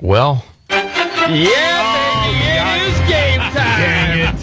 Well, yeah, baby, it is game time.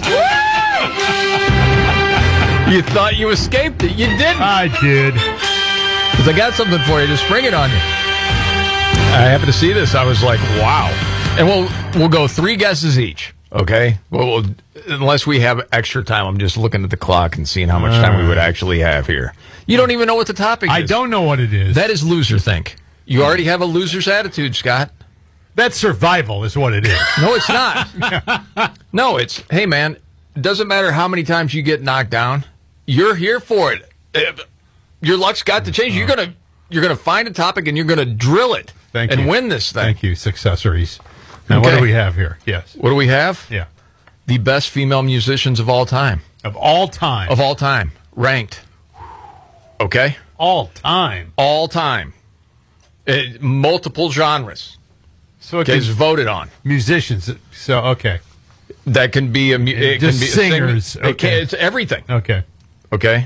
Dang it. You thought you escaped it. You didn't. I did. Because I got something for you. Just spring it on you. I happened to see this. I was like, wow. And we'll go 3 guesses each, okay? Well, unless we have extra time. I'm just looking at the clock and seeing how much time we would actually have here. You don't even know what the topic is. I don't know what it is. That is loser think. You already have a loser's attitude, Scott. That's survival is what it is. No, it's not. No, it's, hey, man, it doesn't matter how many times you get knocked down. You're here for it. Your luck's got to change. You're gonna find a topic and you're gonna drill it and win this thing. Thank you, Successories. Now, what do we have here? Yes. What do we have? Yeah. The best female musicians of all time. Of all time. Of all time. Ranked. Okay? All time. All time. Multiple genres. So it it's voted on. Musicians. So, okay. That can be it just can be singers. Okay. It's everything. Okay. Okay.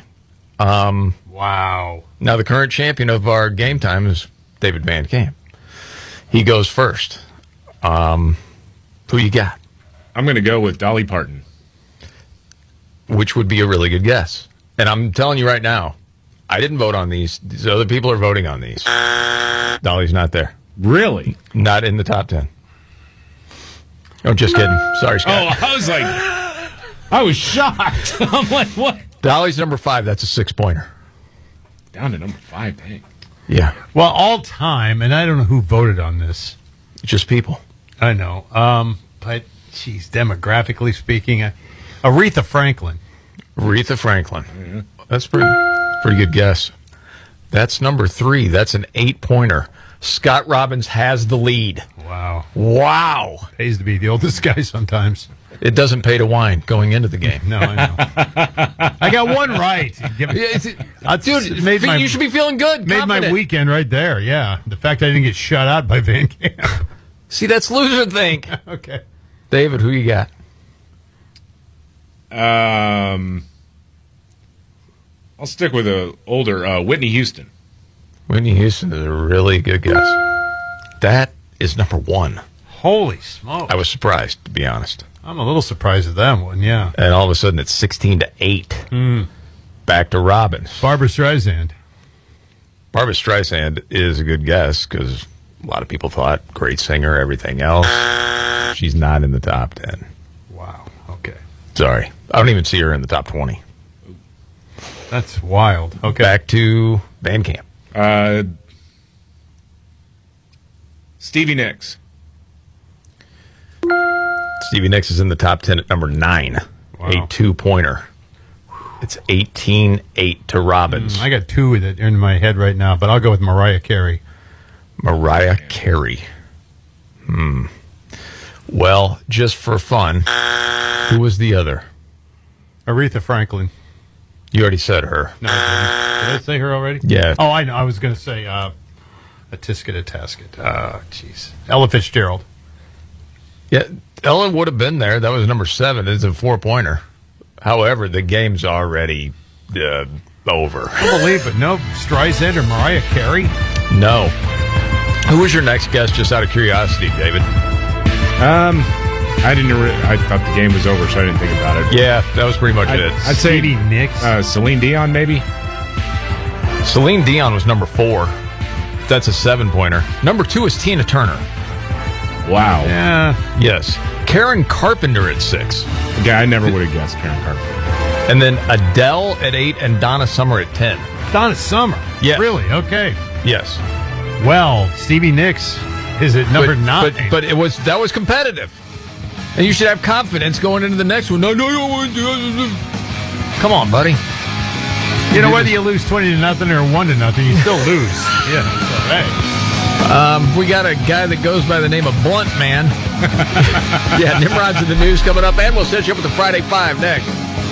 Wow. Now the current champion of our game time is David Van Camp. He goes first. Who you got? I'm going to go with Dolly Parton. Which would be a really good guess. And I'm telling you right now, I didn't vote on these. These other people are voting on these. Dolly's not there. Really? Not in the top 10. Oh, just kidding. Sorry, Scott. Oh, I was shocked. I'm like, what? Dolly's number 5. That's a 6-pointer. Down to number 5, dang. Yeah. Well, all time, and I don't know who voted on this. Just people. I know. But, geez, demographically speaking, Aretha Franklin. Aretha Franklin. Mm-hmm. That's pretty good guess. That's number 3. That's an 8-pointer. Scott Robbins has the lead. Wow. Pays to be the oldest guy sometimes. It doesn't pay to whine going into the game. No, I know. I got one right. Dude, you should be feeling good. Made confident. my weekend right there, yeah. The fact I didn't get shut out by Van Camp. See, that's loser think. Okay. David, who you got? I'll stick with a older Whitney Houston. Whitney Houston is a really good guess. That is number 1. Holy smoke. I was surprised, to be honest. I'm a little surprised at that one, yeah. And all of a sudden, it's 16-8. Back to Robbins. Barbra Streisand. Barbra Streisand is a good guess because a lot of people thought great singer, everything else. She's not in the top 10. Wow. Okay. Sorry. I don't even see her in the top 20. That's wild. Okay. Back to Van Camp. Stevie Nicks. Stevie Nicks is in the top 10 at number 9. Wow. A 2-pointer. It's 18-8 to Robbins. I got 2 that are in my head right now, but I'll go with Mariah Carey. Mariah Carey. Well, just for fun, who was the other? Aretha Franklin. You already said her. No, I didn't. Did I say her already? Yeah. Oh, I know. I was going to say a Tisket, a Tasket. Jeez. Ella Fitzgerald. Yeah, Ella would have been there. That was number 7. It's a 4-pointer. However, the game's already over. I believe it. No, Streisand or Mariah Carey? No. Who was your next guest, just out of curiosity, David? I thought the game was over, so I didn't think about it. Yeah, that was pretty much it. I'd say Stevie Nicks. Celine Dion, maybe? Celine Dion was number 4. That's a 7-pointer. Number 2 is Tina Turner. Wow. Yeah. Yes. Karen Carpenter at 6. Okay, I never would have guessed Karen Carpenter. And then Adele at 8 and Donna Summer at 10. Donna Summer? Yes. Really? Okay. Yes. Well, Stevie Nicks is at number 9. But that was competitive. And you should have confidence going into the next one. No. Come on, buddy. You know, whether you lose 20-0 or 1-0, you still lose. Yeah, that's all right. We got a guy that goes by the name of Blunt Man. Yeah, Nimrod's in the news coming up, and we'll set you up with the Friday 5 next.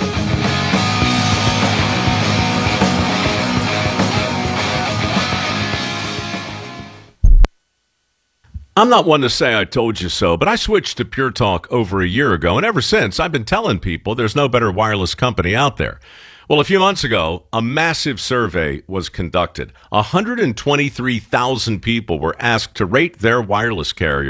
I'm not one to say I told you so, but I switched to Pure Talk over a year ago, and ever since, I've been telling people there's no better wireless company out there. Well, a few months ago, a massive survey was conducted. 123,000 people were asked to rate their wireless carrier